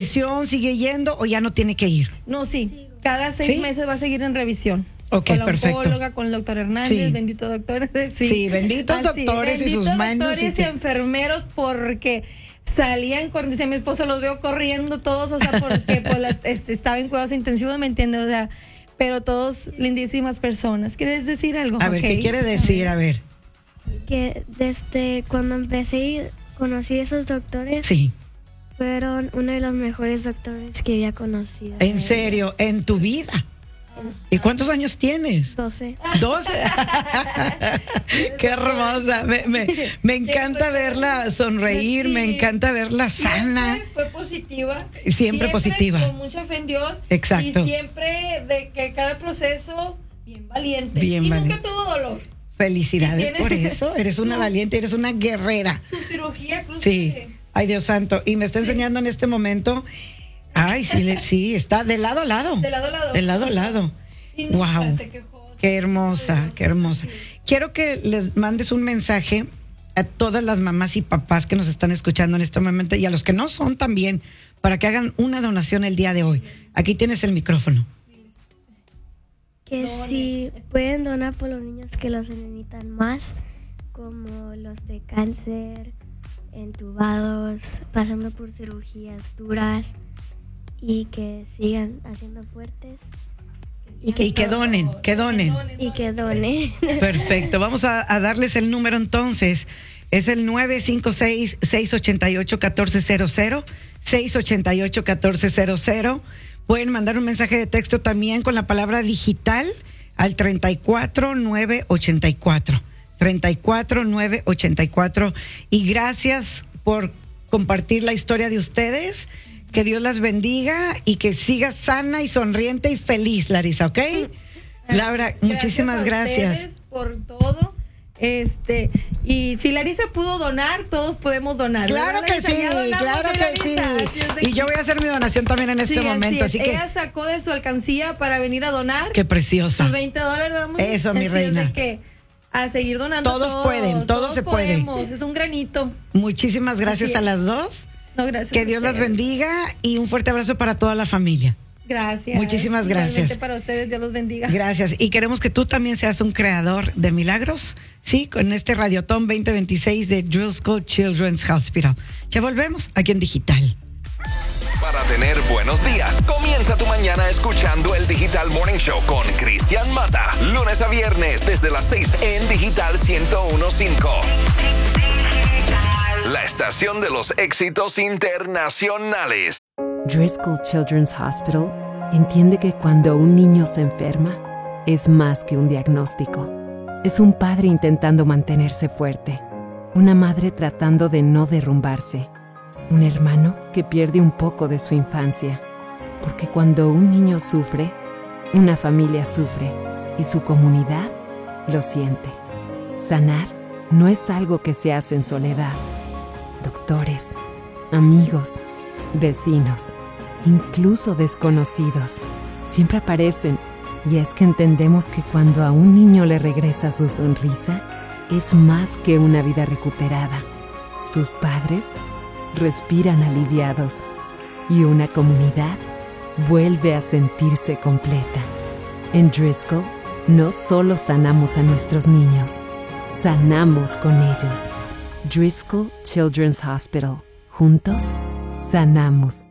revisión? ¿Sigue yendo o ya no tiene que ir? No, sí. Cada 6 meses va a seguir en revisión. Ok, con la perfecto. oncóloga, con el doctor Hernández, benditos doctores. Sí, benditos doctores y sus manos. Doctores y enfermeros, porque salían, decía mi esposo, los veo corriendo todos, o sea, porque estaba en cuidados intensivos, ¿me entiendes? O sea, pero todos lindísimas personas. ¿Quieres decir algo? A ver, ¿qué quiere decir? A ver. Que desde cuando empecé conocí a esos doctores. Sí. Fueron uno de los mejores doctores que había conocido. ¿En serio? ¿En tu vida? ¿Y cuántos años tienes? 12. 12. Qué hermosa. Me encanta verla sonreír, me encanta verla sana. Siempre fue positiva. Siempre positiva. Con mucha fe en Dios. Exacto. Y siempre de que cada proceso bien valiente. Bien y valiente. nunca tuvo dolor. Felicidades por eso. Eres una valiente, eres una guerrera. Su cirugía, incluso. Sí. Ay, Dios santo. Y me está enseñando en este momento. Ay, sí, está de lado a lado. De lado a lado. De lado a lado. Wow. Qué hermosa, qué hermosa. Quiero que les mandes un mensaje a todas las mamás y papás que nos están escuchando en este momento y a los que no son también, para que hagan una donación el día de hoy. Aquí tienes el micrófono. Que si pueden donar por los niños que los necesitan más, como los de cáncer, entubados, pasando por cirugías duras, y que sigan haciendo fuertes. Y que donen. Y que donen. Perfecto, vamos a darles el número entonces. Es el 956-688-1400, 688-1400. Pueden mandar un mensaje de texto también con la palabra digital al 34984. 34984. Y gracias por compartir la historia de ustedes. Que Dios las bendiga y que siga sana y sonriente y feliz, Larisa, ¿ok? Laura, muchísimas gracias por todo. Y si Larisa pudo donar, todos podemos donar. Claro que sí, claro que sí. Y yo voy a hacer mi donación también en este momento, así que ella sacó de su alcancía para venir a donar. Qué preciosa. Sus $20, vamos. Eso, mi reina. De que a seguir donando. Todos pueden, todos se puede. Es un granito. Muchísimas gracias a las dos. No, gracias. Que Dios las bendiga y un fuerte abrazo para toda la familia. Gracias. Muchísimas gracias. Igualmente para ustedes, Dios los bendiga. Gracias. Y queremos que tú también seas un creador de milagros, ¿sí? Con este Radiotón 2026 de Driscoll Children's Hospital. Ya volvemos aquí en Digital. Para tener buenos días, comienza tu mañana escuchando el Digital Morning Show con Cristian Mata. Lunes a viernes desde las 6 en Digital 101.5. La estación de los éxitos internacionales. Driscoll Children's Hospital entiende que cuando un niño se enferma, es más que un diagnóstico. Es un padre intentando mantenerse fuerte, una madre tratando de no derrumbarse, un hermano que pierde un poco de su infancia. Porque cuando un niño sufre, una familia sufre y su comunidad lo siente. Sanar no es algo que se hace en soledad. Doctores, amigos, vecinos, incluso desconocidos, siempre aparecen, y es que entendemos que cuando a un niño le regresa su sonrisa, es más que una vida recuperada. Sus padres respiran aliviados y una comunidad vuelve a sentirse completa. En Driscoll, no solo sanamos a nuestros niños, sanamos con ellos. Driscoll Children's Hospital. Juntos, sanamos.